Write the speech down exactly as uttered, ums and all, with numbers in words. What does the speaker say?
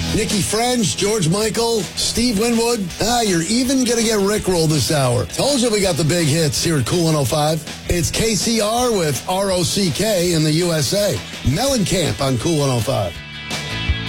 Nikki French, George Michael, Steve Winwood. Ah, you're even going to get Rickrolled this hour. Told you we got the big hits here at Cool one oh five. It's K C R with R O C K in the U S A. Mellencamp on Cool one oh five.